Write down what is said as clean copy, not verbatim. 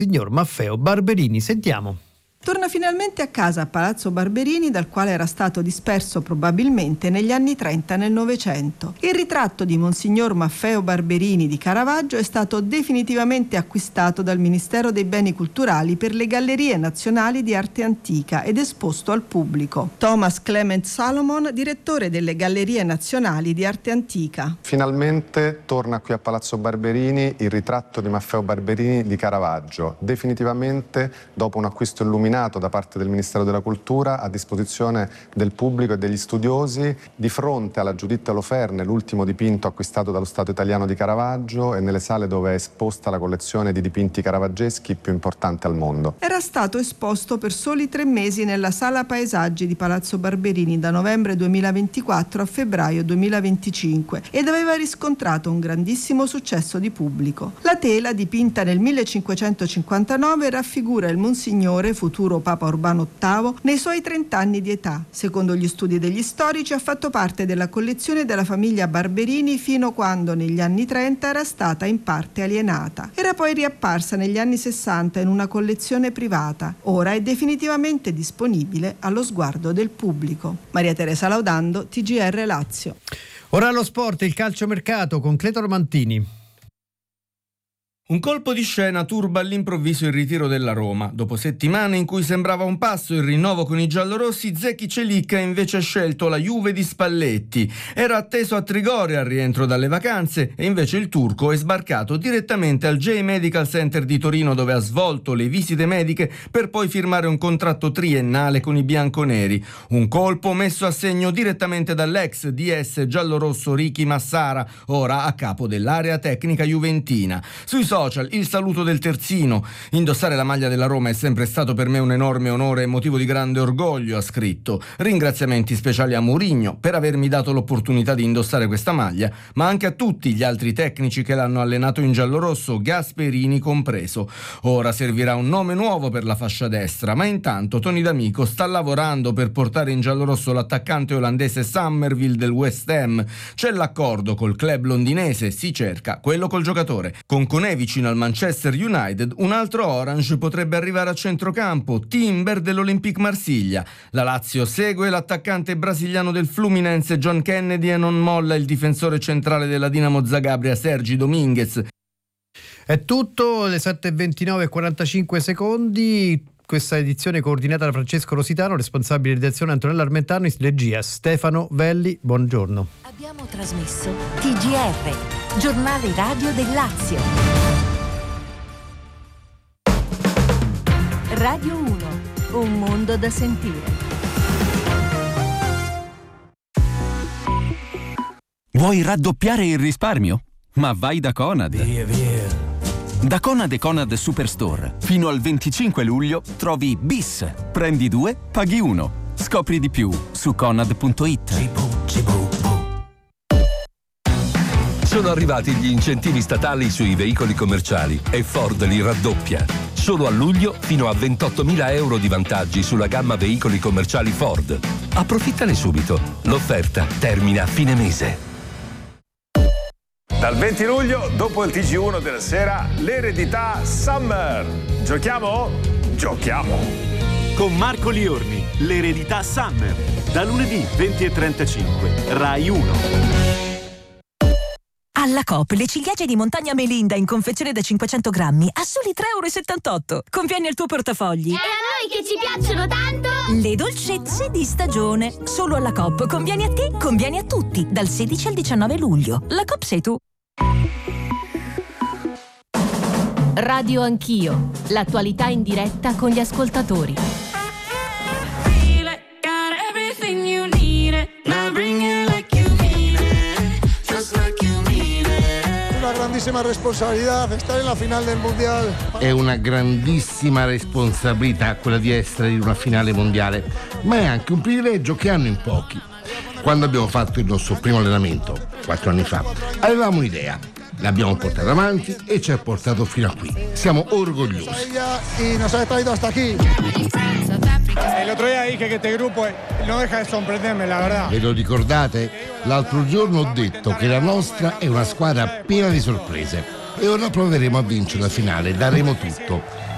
signor Maffeo Barberini. Sentiamo. Torna finalmente a casa a Palazzo Barberini, dal quale era stato disperso probabilmente negli anni 30 nel Novecento. Il ritratto di Monsignor Maffeo Barberini di Caravaggio è stato definitivamente acquistato dal Ministero dei Beni Culturali per le Gallerie Nazionali di Arte Antica ed esposto al pubblico. Thomas Clement Salomon, direttore delle Gallerie Nazionali di Arte Antica. Finalmente torna qui a Palazzo Barberini il ritratto di Maffeo Barberini di Caravaggio, definitivamente dopo un acquisto illuminato da parte del Ministero della Cultura a disposizione del pubblico e degli studiosi, di fronte alla Giuditta Loferne, l'ultimo dipinto acquistato dallo Stato italiano di Caravaggio, e nelle sale dove è esposta la collezione di dipinti caravaggeschi più importante al mondo. Era stato esposto per soli 3 mesi nella Sala Paesaggi di Palazzo Barberini da novembre 2024 a febbraio 2025 ed aveva riscontrato un grandissimo successo di pubblico. La tela, dipinta nel 1559, raffigura il Monsignore, futuro Papa Urbano VIII, nei suoi 30 anni di età. Secondo gli studi degli storici ha fatto parte della collezione della famiglia Barberini fino a quando negli anni 30 era stata in parte alienata. Era poi riapparsa negli anni 60 in una collezione privata. Ora è definitivamente disponibile allo sguardo del pubblico. Maria Teresa Laudando, TGR Lazio. Ora allo sport, il calciomercato con Cleto Mantini. Un colpo di scena turba all'improvviso il ritiro della Roma. Dopo settimane in cui sembrava un passo il rinnovo con i giallorossi, Zeki Celik ha invece scelto la Juve di Spalletti. Era atteso a Trigoria al rientro dalle vacanze e invece il turco è sbarcato direttamente al J Medical Center di Torino, dove ha svolto le visite mediche per poi firmare un contratto triennale con i bianconeri. Un colpo messo a segno direttamente dall'ex DS giallorosso Ricky Massara, ora a capo dell'area tecnica juventina. Sui social il saluto del terzino: indossare la maglia della Roma è sempre stato per me un enorme onore e motivo di grande orgoglio, ha scritto. Ringraziamenti speciali a Mourinho per avermi dato l'opportunità di indossare questa maglia, ma anche a tutti gli altri tecnici che l'hanno allenato in giallorosso, Gasperini compreso. Ora servirà un nome nuovo per la fascia destra, ma intanto Tony D'Amico sta lavorando per portare in giallorosso l'attaccante olandese Summerville del West Ham. C'è l'accordo col club londinese, si cerca quello col giocatore. Con Koné vicino al Manchester United, un altro Orange potrebbe arrivare a centrocampo, Timber dell'Olympique Marsiglia. La Lazio segue l'attaccante brasiliano del Fluminense John Kennedy e non molla il difensore centrale della Dinamo Zagabria Sergi Dominguez. È tutto, le 7:29 e 45 secondi. Questa edizione coordinata da Francesco Rositano, responsabile di redazione Antonella Armentano, in regia Stefano Velli. Buongiorno. Abbiamo trasmesso TGR, giornale radio del Lazio. Radio 1, un mondo da sentire. Vuoi raddoppiare il risparmio? Ma vai da Conad. Da Conad e Conad Superstore, fino al 25 luglio trovi BIS. Prendi 2, paghi 1. Scopri di più su conad.it. Sono arrivati gli incentivi statali sui veicoli commerciali e Ford li raddoppia. Solo a luglio fino a 28.000 euro di vantaggi sulla gamma veicoli commerciali Ford. Approfittane subito. L'offerta termina a fine mese. Dal 20 luglio, dopo il TG1 della sera, l'eredità Summer. Giochiamo? Giochiamo! Con Marco Liorni, l'eredità Summer. Da lunedì 20:35, Rai 1. Alla Coop, le ciliegie di montagna Melinda in confezione da 500 grammi a soli 3,78 €. Conviene al tuo portafogli. E a noi che ci piacciono tanto! Le dolcezze di stagione. Solo alla Coop. Conviene a te, conviene a tutti. Dal 16 al 19 luglio. La Coop sei tu. Radio Anch'io. L'attualità in diretta con gli ascoltatori. Una grandissima responsabilità stare nella finale del mondiale. È una grandissima responsabilità quella di essere in una finale mondiale, ma è anche un privilegio che hanno in pochi. Quando abbiamo fatto il nostro primo allenamento, 4 anni fa, avevamo un'idea, l'abbiamo portata avanti e ci ha portato fino a qui. Siamo orgogliosi. Y nos ha traído hasta aquí. El otro día dije que este grupo no deja de sorprenderme, la verdad. Ve lo ricordate? L'altro giorno ho detto che la nostra è una squadra piena di sorprese e ora proveremo a vincere la finale, daremo tutto.